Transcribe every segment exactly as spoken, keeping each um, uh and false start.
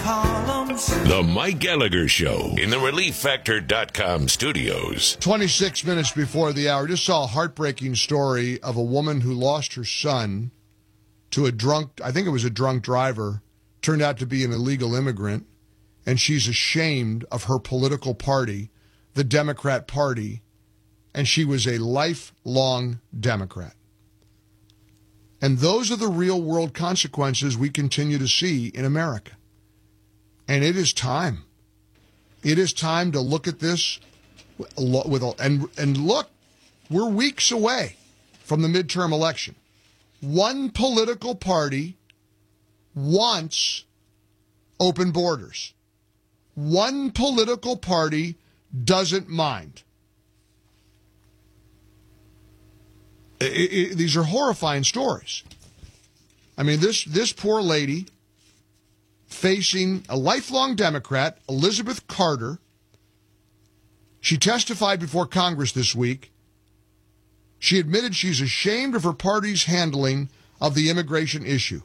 columns. The Mike Gallagher Show in the relief factor dot com studios. twenty-six minutes before the hour, just saw a heartbreaking story of a woman who lost her son to a drunk, I think it was a drunk driver, turned out to be an illegal immigrant, and she's ashamed of her political party, the Democrat Party, and she was a lifelong Democrat. And those are the real-world consequences we continue to see in America. And it is time. It is time to look at this with a, and and look, we're weeks away from the midterm election. One political party wants open borders. One political party doesn't mind. It, it, these are horrifying stories. I mean, this this poor lady facing a lifelong Democrat, Elizabeth Carter. She testified before Congress this week. She admitted she's ashamed of her party's handling of the immigration issue.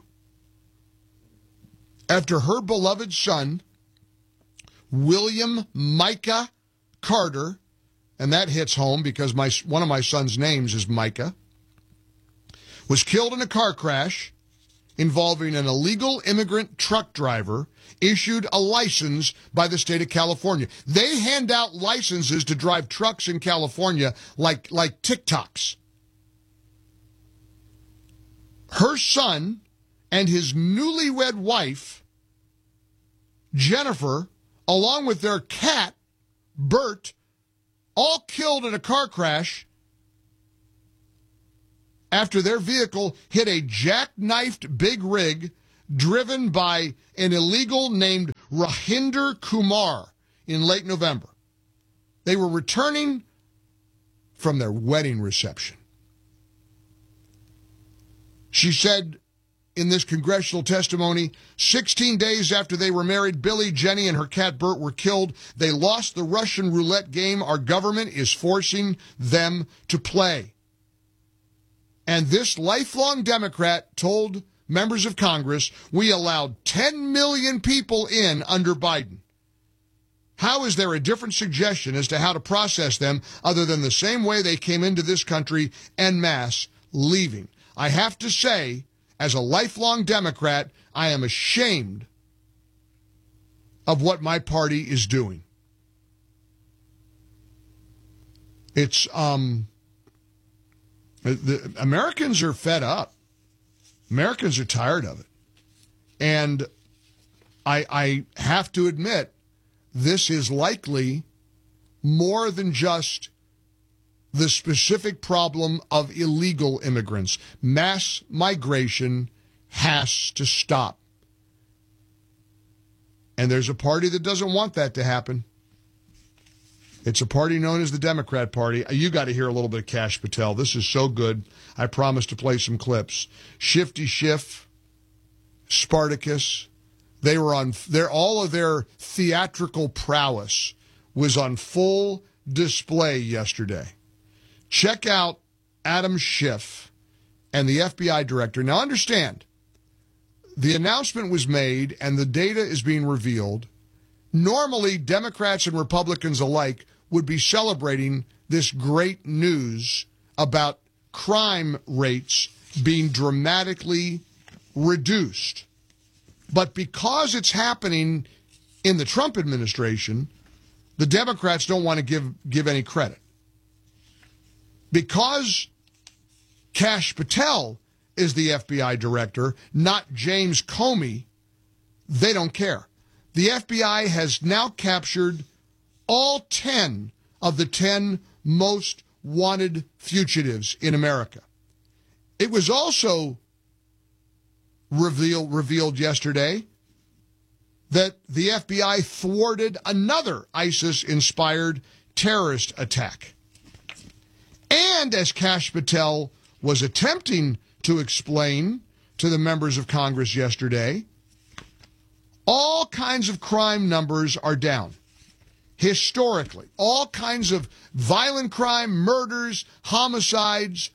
After her beloved son, William Micah Carter, and that hits home because my one of my son's names is Micah, was killed in a car crash involving an illegal immigrant truck driver issued a license by the state of California. They hand out licenses to drive trucks in California like, like TikToks. Her son and his newlywed wife, Jennifer, along with their cat, Bert, all killed in a car crash after their vehicle hit a jackknifed big rig driven by an illegal named Rahinder Kumar in late November. They were returning from their wedding reception. She said in this congressional testimony, sixteen days after they were married, Billy, Jenny, and her cat Bert were killed. They lost the Russian roulette game our government is forcing them to play. And this lifelong Democrat told members of Congress, we allowed ten million people in under Biden. How is there a different suggestion as to how to process them other than the same way they came into this country en masse, leaving? I have to say, as a lifelong Democrat, I am ashamed of what my party is doing. It's, um, the Americans are fed up. Americans are tired of it. And I, I have to admit, this is likely more than just the specific problem of illegal immigrants. Mass migration has to stop. And there's a party that doesn't want that to happen. It's a party known as the Democrat Party. You got to hear a little bit of Kash Patel. This is so good. I promise to play some clips. Shifty Schiff, Spartacus, they were on, their, all of their theatrical prowess was on full display yesterday. Check out Adam Schiff and the F B I director. Now understand, the announcement was made and the data is being revealed. Normally, Democrats and Republicans alike would be celebrating this great news about crime rates being dramatically reduced. But because it's happening in the Trump administration, the Democrats don't want to give, give any credit. Because Kash Patel is the F B I director, not James Comey, they don't care. The F B I has now captured all ten of the ten most wanted fugitives in America. It was also revealed, revealed yesterday that the F B I thwarted another ISIS-inspired terrorist attack. And as Kash Patel was attempting to explain to the members of Congress yesterday, all kinds of crime numbers are down. Historically, all kinds of violent crime, murders, homicides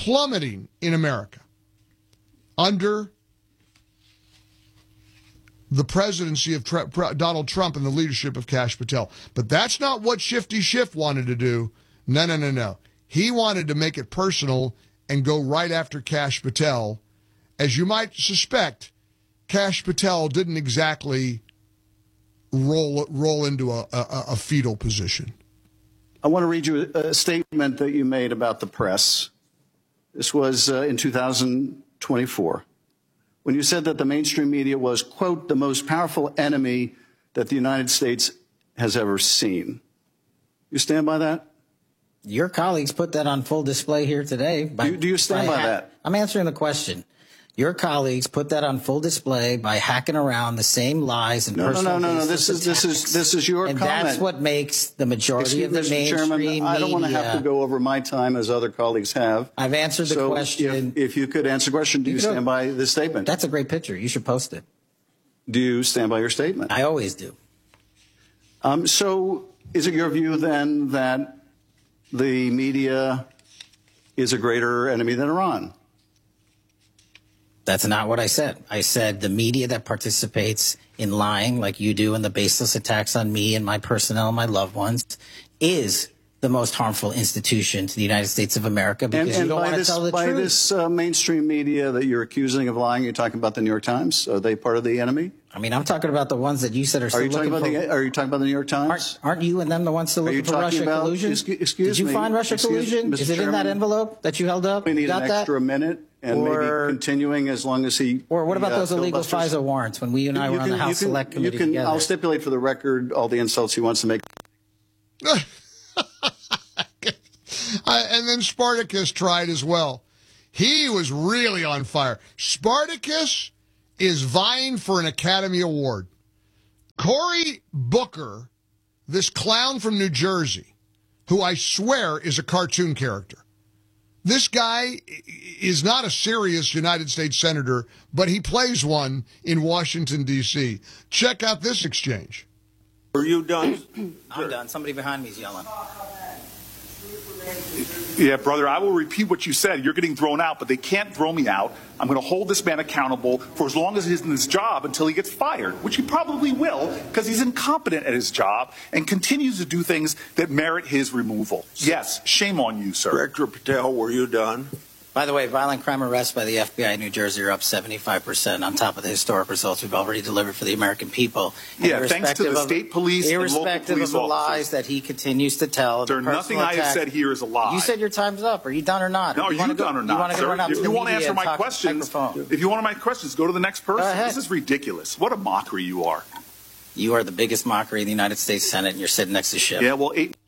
plummeting in America under the presidency of Tr- Donald Trump and the leadership of Kash Patel. But that's not what Shifty Schiff wanted to do. No, no, no, no. He wanted to make it personal and go right after Kash Patel. As you might suspect, Kash Patel didn't exactly roll roll into a, a, a fetal position. I want to read you a, a statement that you made about the press. This was uh, in two thousand twenty-four, when you said that the mainstream media was, quote, the most powerful enemy that the United States has ever seen. You stand by that? Your colleagues put that on full display here today. By, do, do you stand by, by that? I'm answering the question. Your colleagues put that on full display by hacking around the same lies and no, personal no, no, no, no. This is this is this is your and comment. And that's what makes the majority Excuse of the Mister mainstream Chairman, media. I don't want to have to go over my time as other colleagues have. I've answered the so question. If, if you could answer the question, do you, you stand by this statement? That's a great picture. You should post it. Do you stand by your statement? I always do. Um, so is it your view then that the media is a greater enemy than Iran? That's not what I said. I said the media that participates in lying like you do and the baseless attacks on me and my personnel and my loved ones is the most harmful institution to the United States of America because and, and you don't want to this, tell the by truth. By this uh, mainstream media that you're accusing of lying, you're talking about the New York Times? Are they part of the enemy? I mean, I'm talking about the ones that you said are still are you looking talking about for... The, are you talking about the New York Times? Aren't, aren't you and them the ones still looking for Russia about, collusion? Excuse Did you me, find Russia excuse, collusion? Mister Is it Chairman, in that envelope that you held up? We need you got an that? extra minute and or, maybe continuing as long as he... Or what about uh, those illegal FISA warrants when we and I you were on can, the House can, Select Committee you can, together? I'll stipulate for the record all the insults he wants to make. I, and then Spartacus tried as well. He was really on fire. Spartacus is vying for an Academy Award. Cory Booker, this clown from New Jersey, who I swear is a cartoon character. This guy is not a serious United States senator, but he plays one in Washington, D C Check out this exchange. Are you done? I'm done. Somebody behind me is yelling. Yeah, brother, I will repeat what you said. You're getting thrown out, but they can't throw me out. I'm going to hold this man accountable for as long as he's in his job until he gets fired, which he probably will because he's incompetent at his job and continues to do things that merit his removal. Yes, shame on you, sir. Director Patel, were you done? By the way, violent crime arrests by the F B I in New Jersey are up seventy-five percent on top of the historic results we've already delivered for the American people. And yeah, thanks to the of, state police and local irrespective police of the officers. lies that he continues to tell. Sir, nothing I have said here is a lie. You said your time's up. Are you done or not? No, are you, you done go, or not, you want to sir? Go run out if to you the want to answer my questions, if you want my questions, go to the next person. This is ridiculous. What a mockery you are. You are the biggest mockery in the United States Senate, and you're sitting next to Schiff. Yeah, well, eight.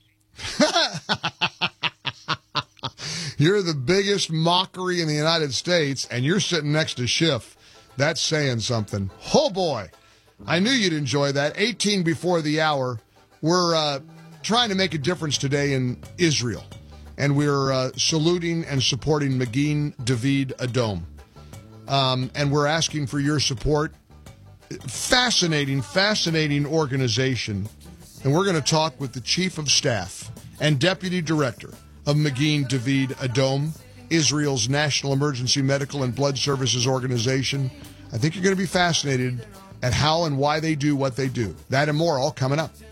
You're the biggest mockery in the United States, and you're sitting next to Schiff. That's saying something. Oh, boy. I knew you'd enjoy that. eighteen before the hour. We're uh, trying to make a difference today in Israel, and we're uh, saluting and supporting Magin David Adom. Um, and we're asking for your support. Fascinating, fascinating organization. And we're going to talk with the Chief of Staff and Deputy Director of Magin David Adom, Israel's National Emergency Medical and Blood Services Organization. I think you're going to be fascinated at how and why they do what they do. That and more all coming up.